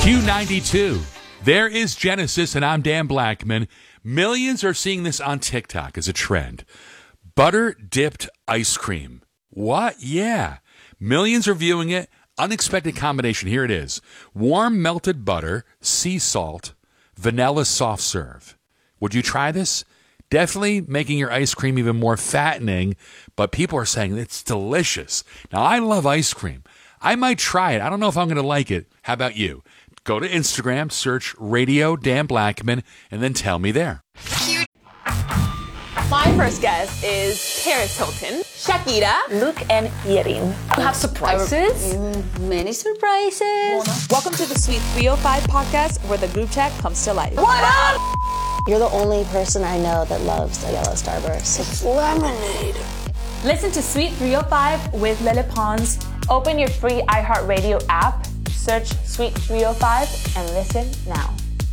Q92. There is Genesis, and I'm Dan Blackman. Millions are seeing this on TikTok as a trend. Butter-dipped ice cream. What? Yeah. Millions are viewing it. Unexpected combination. Here it is. Warm melted butter, sea salt, vanilla soft serve. Would you try this? Definitely making your ice cream even more fattening, but people are saying it's delicious. Now, I love ice cream. I might try it. I don't know if I'm going to like it. How about you? Go to Instagram, search Radio Dan Blackman, and then tell me there. My first guest is Paris Hilton, Shakira, Luke and Yerin. You have surprises? Many surprises. Welcome to the Sweet 305 podcast, where the group chat comes to life. What up? You're the only person I know that loves a yellow starburst. It's lemonade. Listen to Sweet 305 with Lele Pons. Open your free iHeartRadio app, search Sweet 305, and listen now.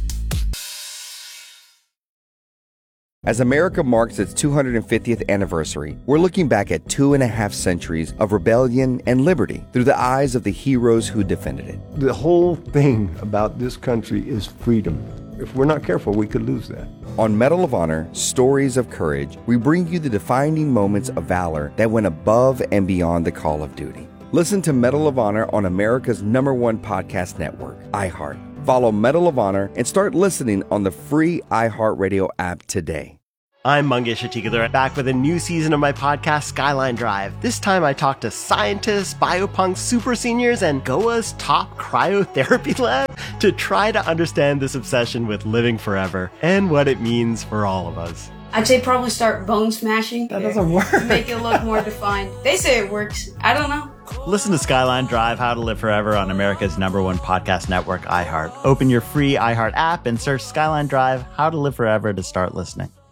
As America marks its 250th anniversary, we're looking back at 2.5 centuries of rebellion and liberty through the eyes of the heroes who defended it. The whole thing about this country is freedom. If we're not careful, we could lose that. On Medal of Honor, Stories of Courage, we bring you the defining moments of valor that went above and beyond the call of duty. Listen to Medal of Honor on America's #1 podcast network, iHeart. Follow Medal of Honor and start listening on the free iHeartRadio app today. I'm Mangesh Hattikudur, back with a new season of my podcast, Skyline Drive. This time I talk to scientists, biopunks, super seniors, and Goa's top cryotherapy lab to try to understand this obsession with living forever and what it means for all of us. I'd say probably start bone smashing. That doesn't work. To make it look more defined. They say it works. I don't know. Listen to Skyline Drive, How to Live Forever on America's #1 podcast network, iHeart. Open your free iHeart app and search Skyline Drive, How to Live Forever to start listening.